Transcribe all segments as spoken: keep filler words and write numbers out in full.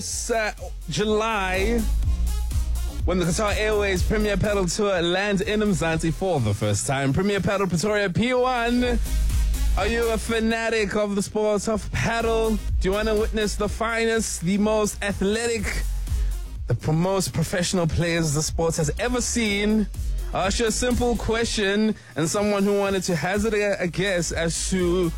It's uh, July when the Qatar Airways Premier Paddle Tour lands in Mzansi for the first time. Premier Paddle Pretoria P one. Are you a fanatic of the sport of paddle? Do you want to witness the finest, the most athletic, the most professional players the sport has ever seen? I'll ask you a simple question, and someone who wanted to hazard a, a guess as to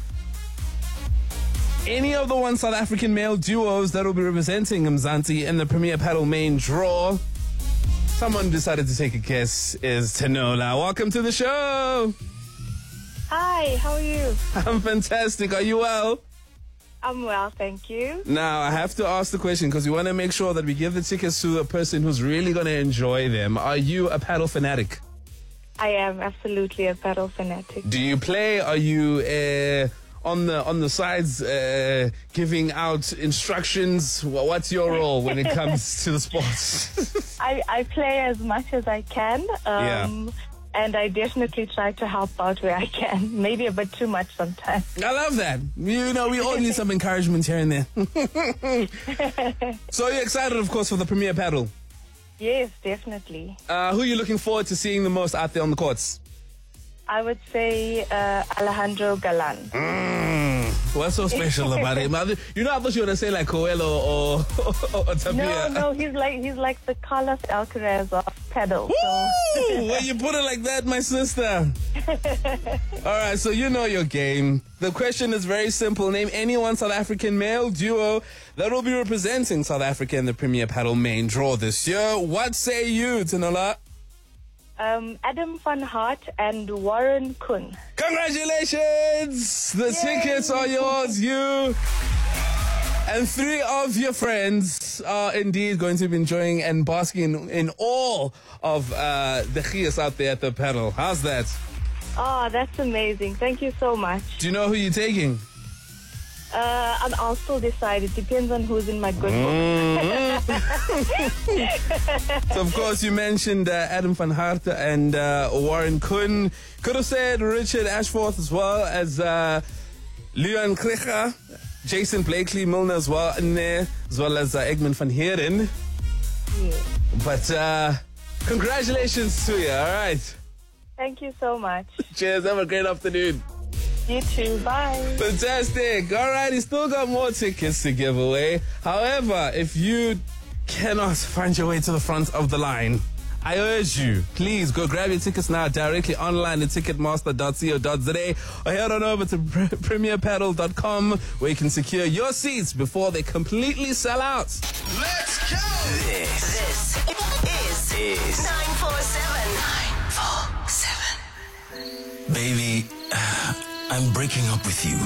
any of the one South African male duos that will be representing Mzansi in the Premier Paddle main draw. Someone decided to take a guess is Tanola. Welcome to the show. Hi, how are you? I'm fantastic. Are you well? I'm well, thank you. Now, I have to ask the question because we want to make sure that we give the tickets to a person who's really going to enjoy them. Are you a paddle fanatic? I am absolutely a paddle fanatic. Do you play? Are you uh, on the on the sides uh, giving out instructions? What's your role when it comes to the sports? I, I play as much as I can. Um, yeah. And I definitely try to help out where I can. Maybe a bit too much sometimes. I love that. You know, we all need some encouragement here and there. So you're excited, of course, for the Premier Paddle? Yes, definitely. Uh, who are you looking forward to seeing the most out there on the courts? I would say uh, Alejandro Galan. Mm, what's so special about him? You know, I thought you were going to say like Coelho or, or, or Tapia. No, no, he's like he's like the Carlos Alcaraz of paddle. So. When you put it like that, my sister. All right, so you know your game. The question is very simple. Name any one South African male duo that will be representing South Africa in the Premier Paddle main draw this year. What say you, Tanola? Um, Adam van Hart and Warren Kuhn. Congratulations! The Yay. Tickets are yours. You and three of your friends are indeed going to be enjoying and basking in, in all of uh, the Chias out there at the paddle. How's that? Oh, that's amazing. Thank you so much. Do you know who you're taking? Uh, and I'll still decide. It depends on who's in my good book. Mm-hmm. So, of course, you mentioned uh, Adam van Hart and uh, Warren Kuhn. Could have said Richard Ashworth as well as uh, Leon Krecha, Jason Blakely Milner as well in there, as well as uh, Egmond van Heeren. Yeah. But uh, congratulations to you, all right? Thank you so much. Cheers, have a great afternoon. You too, bye. Fantastic. All right, he's still got more tickets to give away. However, if you cannot find your way to the front of the line, I urge you, please go grab your tickets now directly online at ticketmaster dot co dot za or head on over to premier paddle dot com where you can secure your seats before they completely sell out. Let's go! This, this is, is nine four seven. nine four seven. Baby, I'm breaking up with you.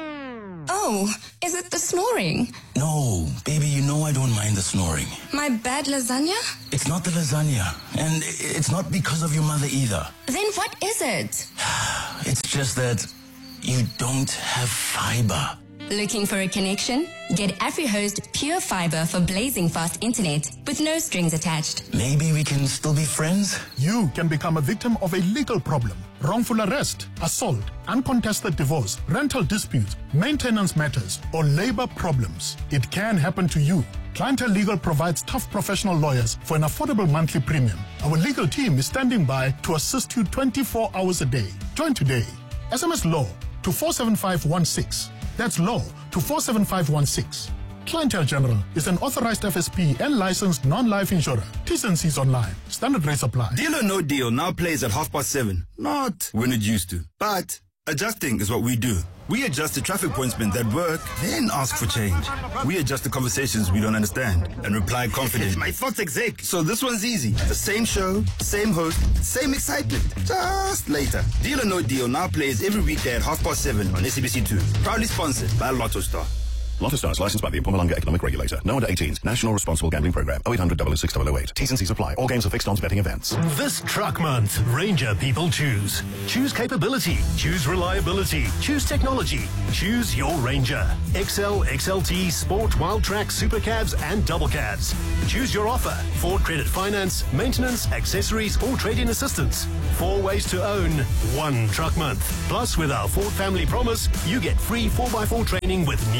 Oh, is it the snoring? No, baby, you know I don't mind the snoring. My bad lasagna? It's not the lasagna, and it's not because of your mother either. Then what is it? It's just that you don't have fiber. Looking for a connection? Get AfriHost Pure Fiber for blazing fast internet with no strings attached. Maybe we can still be friends? You can become a victim of a legal problem. Wrongful arrest, assault, uncontested divorce, rental disputes, maintenance matters, or labor problems. It can happen to you. Clientele Legal provides tough professional lawyers for an affordable monthly premium. Our legal team is standing by to assist you twenty-four hours a day. Join today. S M S LAW to four seven five one six. That's law to four seven five one six. Clientele General is an authorized F S P and licensed non-life insurer. T's and C's online. Standard rates apply. Deal or No Deal now plays at half past seven. Not when it used to. But adjusting is what we do. We adjust the traffic pointsmen that work, then ask for change. We adjust the conversations we don't understand and reply confidently. My thoughts exec. So this one's easy. The same show, same host, same excitement. Just later. Deal or No Deal now plays every weekday at half past seven on S A B C two. Proudly sponsored by Lotto Star. Lotto Stars licensed by the Mpumalanga Economic Regulator. No under eighteens. National Responsible Gambling Program. oh eight hundred, double oh six, double oh eight. T's and C's apply. All games are fixed odds betting events. This truck month, Ranger people choose. Choose capability. Choose reliability. Choose technology. Choose your Ranger. X L, X L T, Sport, Wildtrak, Super Cabs, and Double Cabs. Choose your offer. Ford Credit Finance, maintenance, accessories, or trade-in assistance. Four ways to own one truck month. Plus, with our Ford Family Promise, you get free four by four training with new four by four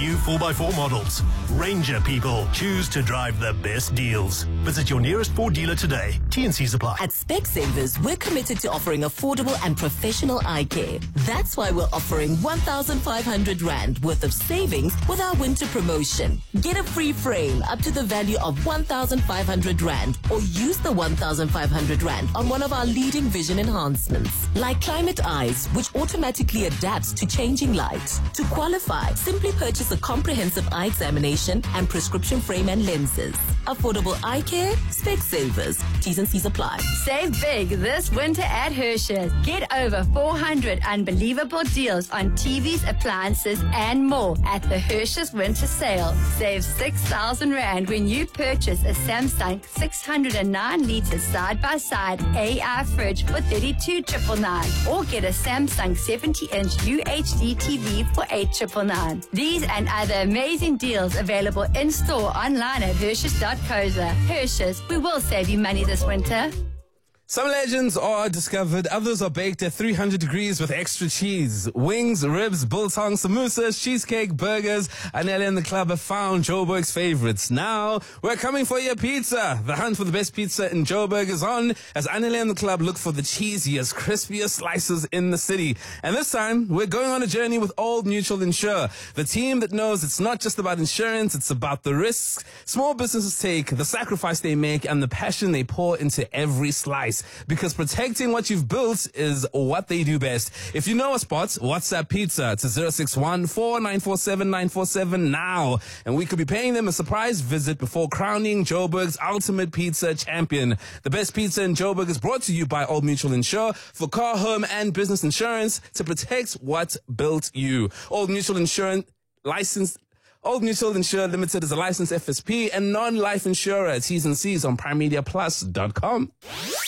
by four models. Ranger people, choose to drive the best deals. Visit your nearest Ford dealer today. T and C's apply. At Specsavers, we're committed to offering affordable and professional eye care. That's why we're offering one thousand five hundred rand worth of savings with our winter promotion. Get a free frame up to the value of one thousand five hundred rand, or use the one thousand five hundred rand on one of our leading vision enhancements, like Climate Eyes, which automatically adapts to changing light. To qualify, simply purchase a comprehensive eye examination and prescription frame and lenses. Affordable eye care, Specsavers. T's and C's apply. Save big this winter at Hershey's. Get over four hundred unbelievable deals on T Vs, appliances, and more at the Hershey's Winter Sale. Save six thousand rand when you purchase a Samsung six hundred nine litre side-by-side A I fridge for thirty-two ninety-nine nine, or get a Samsung seventy inch U H D T V for eight ninety-nine nine. These and other amazing deals available in-store, online at Hershey's dot co za. Hershey's, we will save you money this winter. Some legends are discovered, others are baked at three hundred degrees with extra cheese. Wings, ribs, biltong, samosas, cheesecake, burgers. Anele and the club have found Joburg's favorites. Now, we're coming for your pizza. The hunt for the best pizza in Joburg is on as Anele and the club look for the cheesiest, crispiest slices in the city. And this time, we're going on a journey with Old Mutual Insure, the team that knows it's not just about insurance, it's about the risks small businesses take, the sacrifice they make, and the passion they pour into every slice. Because protecting what you've built is what they do best. If you know a spot, WhatsApp Pizza to zero six one, four nine four seven, nine four seven now. And we could be paying them a surprise visit before crowning Joburg's ultimate pizza champion. The best pizza in Joburg is brought to you by Old Mutual Insure for car, home, and business insurance to protect what built you. Old Mutual Insurance licensed Old Mutual Insure Limited is a licensed F S P and non-life insurer. T's and C's on prime media plus dot com.